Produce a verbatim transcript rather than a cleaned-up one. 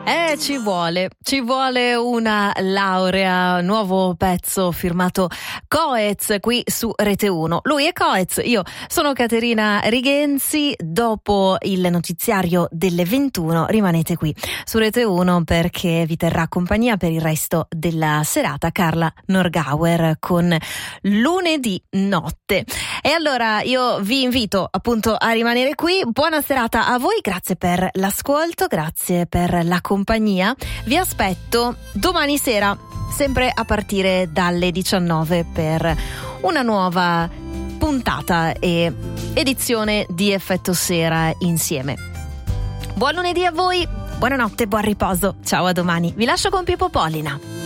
Eh, ci vuole, ci vuole una laurea, nuovo pezzo firmato Coez qui su Rete uno. Lui è Coez, io sono Caterina Rigenzi. Dopo il notiziario delle ventuno rimanete qui su Rete uno perché vi terrà compagnia per il resto della serata Carla Norgauer con Lunedì Notte. E allora io vi invito appunto a rimanere qui. Buona serata a voi, grazie per l'ascolto, grazie per la compagnia. Vi aspetto domani sera, sempre a partire dalle diciannove, per una nuova puntata e edizione di Effetto Sera insieme. Buon lunedì a voi, buonanotte, buon riposo. Ciao, a domani. Vi lascio con Pippo Polina.